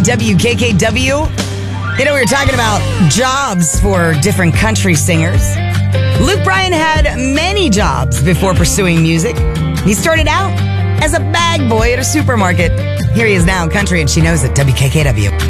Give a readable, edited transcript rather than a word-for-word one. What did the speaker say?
WKKW. You know, we were talking about jobs for different country singers. Luke Bryan had many jobs before pursuing music. He started out as a bag boy at a supermarket. Here he is now, country, and she knows it, WKKW.